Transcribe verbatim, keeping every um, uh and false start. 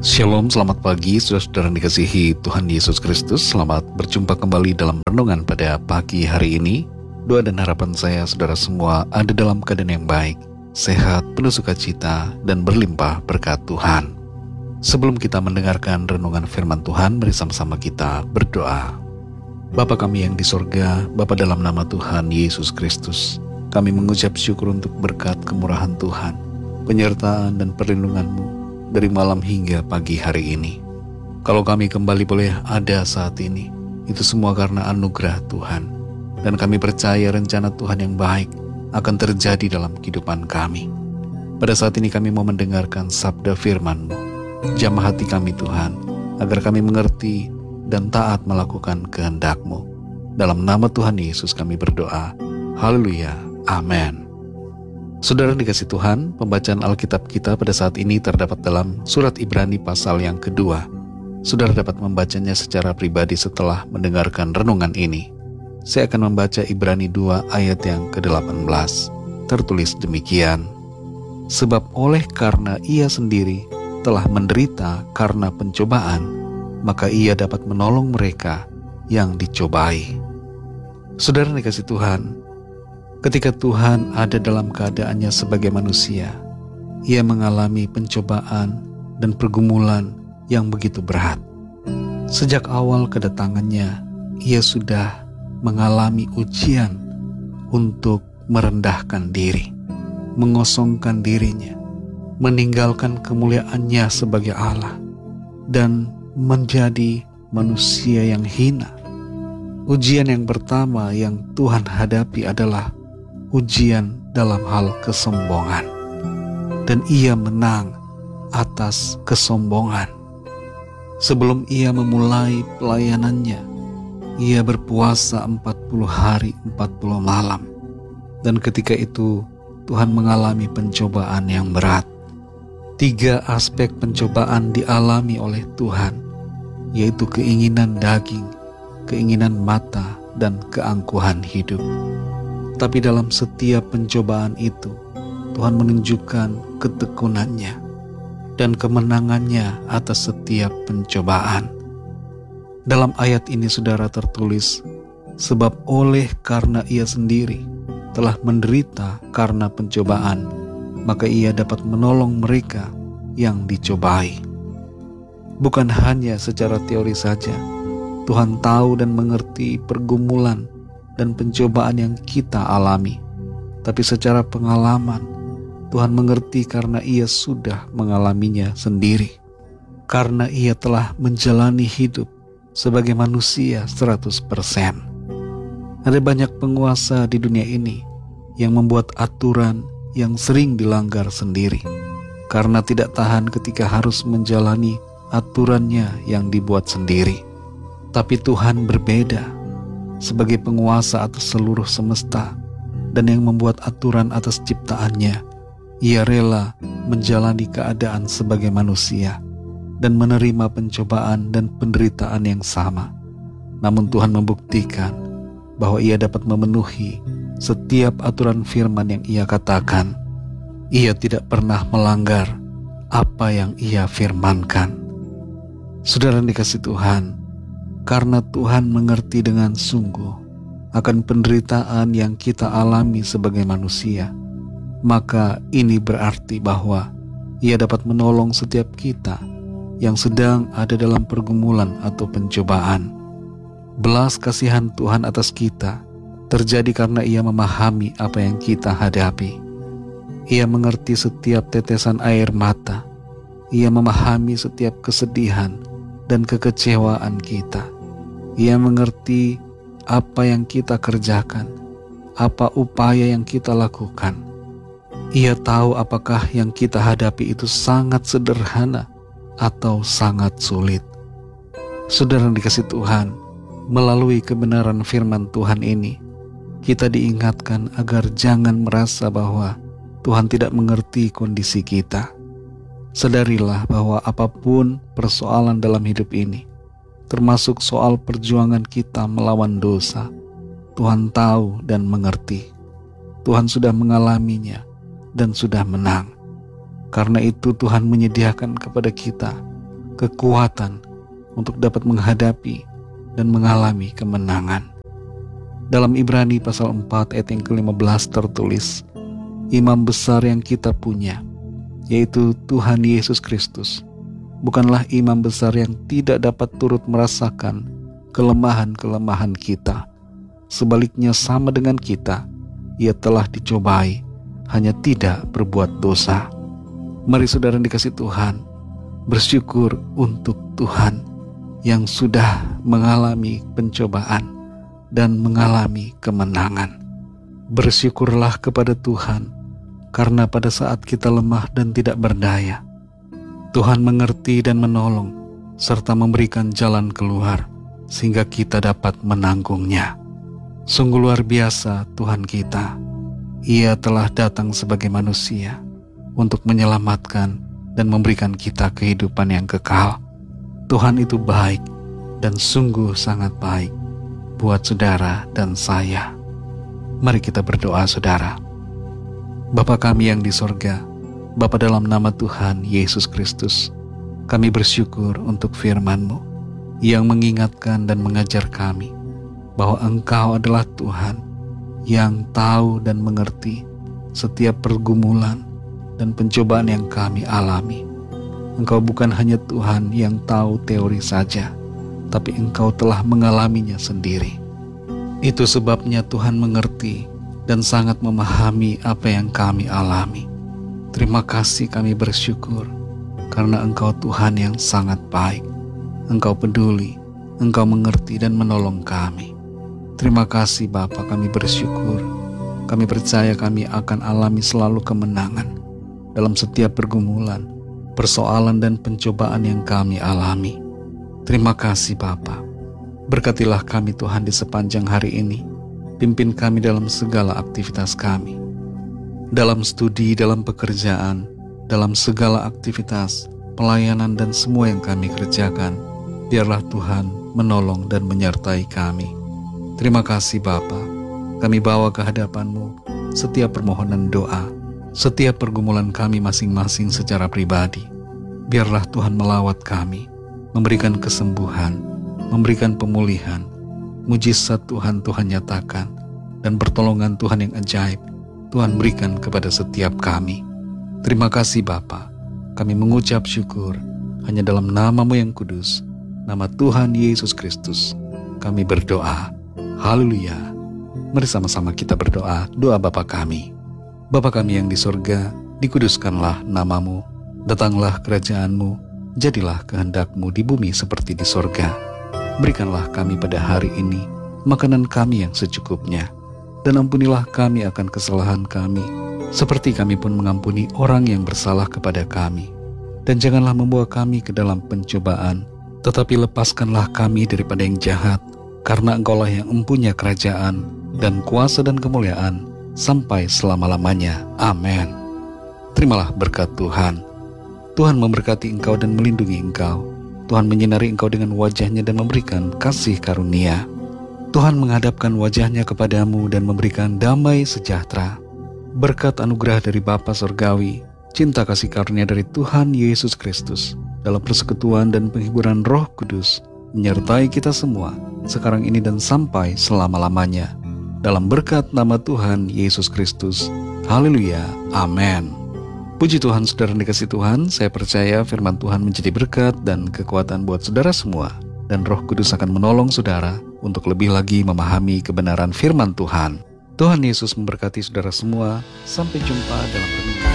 Shalom, selamat pagi saudara-saudara yang dikasihi Tuhan Yesus Kristus. Selamat berjumpa kembali dalam renungan pada pagi hari ini. Doa dan harapan saya saudara semua ada dalam keadaan yang baik, sehat, penuh sukacita, dan berlimpah berkat Tuhan. Sebelum kita mendengarkan renungan firman Tuhan, mari sama-sama kita berdoa. Bapa kami yang di sorga, Bapa dalam nama Tuhan Yesus Kristus, kami mengucap syukur untuk berkat kemurahan Tuhan, penyertaan dan perlindungan-Mu dari malam hingga pagi hari ini. Kalau kami kembali boleh ada saat ini, itu semua karena anugerah Tuhan. Dan kami percaya rencana Tuhan yang baik akan terjadi dalam kehidupan kami. Pada saat ini kami mau mendengarkan sabda firman-Mu. Jamah hati kami Tuhan, agar kami mengerti dan taat melakukan kehendak-Mu. Dalam nama Tuhan Yesus kami berdoa. Haleluya. Amin. Saudara dikasih Tuhan, pembacaan Alkitab kita pada saat ini terdapat dalam surat Ibrani pasal yang kedua. Saudara dapat membacanya secara pribadi setelah mendengarkan renungan ini. Saya akan membaca Ibrani dua ayat yang kedelapan belas. Tertulis demikian. Sebab oleh karena ia sendiri telah menderita karena pencobaan, maka ia dapat menolong mereka yang dicobai. Saudara dikasih Tuhan, ketika Tuhan ada dalam keadaannya sebagai manusia, ia mengalami pencobaan dan pergumulan yang begitu berat. Sejak awal kedatangannya, ia sudah mengalami ujian untuk merendahkan diri, mengosongkan dirinya, meninggalkan kemuliaannya sebagai Allah, dan menjadi manusia yang hina. Ujian yang pertama yang Tuhan hadapi adalah ujian dalam hal kesombongan, dan ia menang atas kesombongan. Sebelum ia memulai pelayanannya, ia berpuasa empat puluh hari empat puluh malam, dan ketika itu Tuhan mengalami pencobaan yang berat. Tiga aspek pencobaan dialami oleh Tuhan, yaitu keinginan daging, keinginan mata, dan keangkuhan hidup. Tapi dalam setiap pencobaan itu, Tuhan menunjukkan ketekunannya dan kemenangannya atas setiap pencobaan. Dalam ayat ini saudara tertulis, sebab oleh karena ia sendiri telah menderita karena pencobaan, maka ia dapat menolong mereka yang dicobai. Bukan hanya secara teori saja, Tuhan tahu dan mengerti pergumulan dan pencobaan yang kita alami, tapi secara pengalaman Tuhan mengerti karena ia sudah mengalaminya sendiri, karena ia telah menjalani hidup sebagai manusia seratus persen. Ada banyak penguasa di dunia ini yang membuat aturan yang sering dilanggar sendiri, karena tidak tahan ketika harus menjalani aturannya yang dibuat sendiri. Tapi Tuhan berbeda. Sebagai penguasa atas seluruh semesta dan yang membuat aturan atas ciptaannya, ia rela menjalani keadaan sebagai manusia dan menerima pencobaan dan penderitaan yang sama. Namun Tuhan membuktikan bahwa ia dapat memenuhi setiap aturan firman yang ia katakan. Ia tidak pernah melanggar apa yang ia firmankan. Saudara dikasih Tuhan, karena Tuhan mengerti dengan sungguh akan penderitaan yang kita alami sebagai manusia, maka ini berarti bahwa ia dapat menolong setiap kita yang sedang ada dalam pergumulan atau pencobaan. Belas kasihan Tuhan atas kita terjadi karena ia memahami apa yang kita hadapi. Ia mengerti setiap tetesan air mata. Ia memahami setiap kesedihan dan kekecewaan kita. Ia mengerti apa yang kita kerjakan, apa upaya yang kita lakukan. Ia tahu apakah yang kita hadapi itu sangat sederhana atau sangat sulit. Saudara yang dikasih Tuhan, melalui kebenaran firman Tuhan ini, kita diingatkan agar jangan merasa bahwa Tuhan tidak mengerti kondisi kita. Sadarilah bahwa apapun persoalan dalam hidup ini, termasuk soal perjuangan kita melawan dosa, Tuhan tahu dan mengerti. Tuhan sudah mengalaminya dan sudah menang. Karena itu Tuhan menyediakan kepada kita kekuatan untuk dapat menghadapi dan mengalami kemenangan. Dalam Ibrani pasal empat ayat yang kelima belas tertulis, imam besar yang kita punya, yaitu Tuhan Yesus Kristus, bukanlah imam besar yang tidak dapat turut merasakan kelemahan-kelemahan kita. Sebaliknya sama dengan kita, ia telah dicobai, hanya tidak berbuat dosa. Mari saudara yang dikasihi Tuhan, bersyukur untuk Tuhan yang sudah mengalami pencobaan dan mengalami kemenangan. Bersyukurlah kepada Tuhan, karena pada saat kita lemah dan tidak berdaya, Tuhan mengerti dan menolong, serta memberikan jalan keluar, sehingga kita dapat menanggungnya. Sungguh luar biasa Tuhan kita. Ia telah datang sebagai manusia untuk menyelamatkan dan memberikan kita kehidupan yang kekal. Tuhan itu baik dan sungguh sangat baik buat saudara dan saya. Mari kita berdoa saudara. Bapa kami yang di sorga, Bapa dalam nama Tuhan Yesus Kristus, kami bersyukur untuk firman-Mu yang mengingatkan dan mengajar kami bahwa Engkau adalah Tuhan yang tahu dan mengerti setiap pergumulan dan pencobaan yang kami alami. Engkau bukan hanya Tuhan yang tahu teori saja, tapi Engkau telah mengalaminya sendiri. Itu sebabnya Tuhan mengerti dan sangat memahami apa yang kami alami. Terima kasih, kami bersyukur karena Engkau Tuhan yang sangat baik. Engkau peduli, Engkau mengerti dan menolong kami. Terima kasih Bapa, kami bersyukur. Kami percaya kami akan alami selalu kemenangan dalam setiap pergumulan, persoalan dan pencobaan yang kami alami. Terima kasih Bapa. Berkatilah kami Tuhan di sepanjang hari ini. Pimpin kami dalam segala aktivitas kami. Dalam studi, dalam pekerjaan, dalam segala aktivitas, pelayanan dan semua yang kami kerjakan, biarlah Tuhan menolong dan menyertai kami. Terima kasih Bapa, kami bawa ke hadapan-Mu setiap permohonan doa, setiap pergumulan kami masing-masing secara pribadi. Biarlah Tuhan melawat kami, memberikan kesembuhan, memberikan pemulihan, mujizat Tuhan Tuhan nyatakan, dan pertolongan Tuhan yang ajaib Tuhan berikan kepada setiap kami. Terima kasih Bapa, kami mengucap syukur hanya dalam nama-Mu yang kudus, nama Tuhan Yesus Kristus, kami berdoa. Haleluya. Mari sama-sama kita berdoa doa Bapa kami. Bapa kami yang di sorga, dikuduskanlah nama-Mu, datanglah kerajaan-Mu, jadilah kehendak-Mu di bumi seperti di sorga. Berikanlah kami pada hari ini makanan kami yang secukupnya, dan ampunilah kami akan kesalahan kami, seperti kami pun mengampuni orang yang bersalah kepada kami. Dan janganlah membawa kami ke dalam pencobaan, tetapi lepaskanlah kami daripada yang jahat, karena Engkaulah yang mempunyai kerajaan dan kuasa dan kemuliaan sampai selama-lamanya. Amin. Terimalah berkat Tuhan. Tuhan memberkati engkau dan melindungi engkau. Tuhan menyinari engkau dengan wajah-Nya dan memberikan kasih karunia. Tuhan menghadapkan wajah-Nya kepadamu dan memberikan damai sejahtera. Berkat anugerah dari Bapa Surgawi, cinta kasih karunia dari Tuhan Yesus Kristus, dalam persekutuan dan penghiburan Roh Kudus, menyertai kita semua, sekarang ini dan sampai selama-lamanya. Dalam berkat nama Tuhan Yesus Kristus. Haleluya. Amin. Puji Tuhan, saudara yang dikasihi Tuhan, saya percaya firman Tuhan menjadi berkat dan kekuatan buat saudara semua. Dan Roh Kudus akan menolong saudara untuk lebih lagi memahami kebenaran firman Tuhan. Tuhan Yesus memberkati saudara semua. Sampai jumpa dalam renungan.